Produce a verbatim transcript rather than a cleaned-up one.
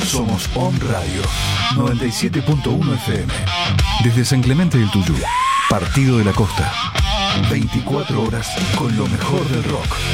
Somos On Radio noventa y siete punto uno F M. Desde San Clemente del Tuyú, Partido de la Costa. veinticuatro horas con lo mejor del rock.